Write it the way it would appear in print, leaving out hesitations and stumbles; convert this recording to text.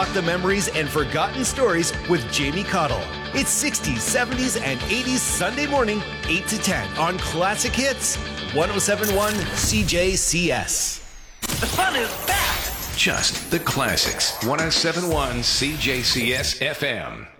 unlock the memories and forgotten stories with Jamie Cottle. It's 60s, 70s, and 80s Sunday morning, 8 to 10 on Classic Hits, 107.1 CJCS. The fun is back. Just the classics. 107.1 CJCS FM.